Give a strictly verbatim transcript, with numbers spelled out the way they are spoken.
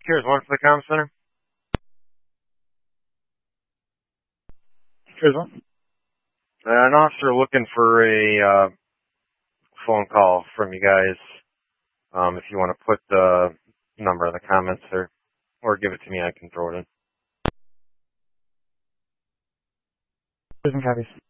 Here's one for the comm center. Here's one. Uh, an officer looking for a uh, phone call from you guys. Um, if you want to put the number in the comments or, or give it to me, I can throw it in. Prison copies.